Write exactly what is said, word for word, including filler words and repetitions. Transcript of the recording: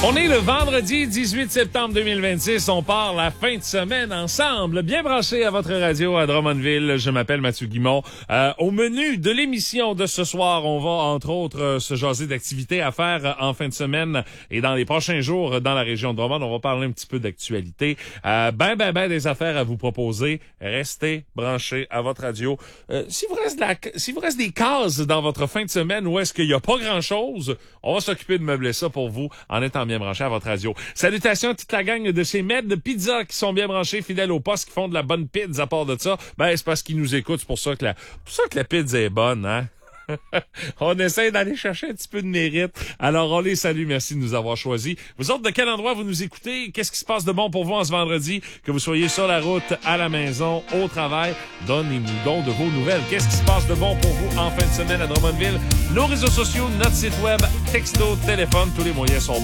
On est le vendredi dix-huit septembre deux mille vingt-six. On part la fin de semaine ensemble, bien branché à votre radio à Drummondville. Je m'appelle Mathieu Guimond. Euh, au menu de l'émission de ce soir, on va entre autres euh, se jaser d'activités à faire euh, en fin de semaine et dans les prochains jours euh, dans la région de Drummond. On va parler un petit peu d'actualité. Euh, ben, ben, ben des affaires à vous proposer. Restez branchés à votre radio. Euh, si vous reste de la, si vous reste des cases dans votre fin de semaine où est-ce qu'il y a pas grand-chose, on va s'occuper de meubler ça pour vous en étant bien branché à votre radio. Salutations à toute la gang de chez Med Pizza qui sont bien branchés, fidèles au poste, qui font de la bonne pizza. À part de ça, ben c'est parce qu'ils nous écoutent. C'est pour ça que la, pour ça que la pizza est bonne, hein. On essaie d'aller chercher un petit peu de mérite. Alors, on les salue. Merci de nous avoir choisis. Vous autres, de quel endroit vous nous écoutez? Qu'est-ce qui se passe de bon pour vous en ce vendredi? Que vous soyez sur la route, à la maison, au travail, donnez-nous donc de vos nouvelles. Qu'est-ce qui se passe de bon pour vous en fin de semaine à Drummondville? Nos réseaux sociaux, notre site web, texto, téléphone, tous les moyens sont bons.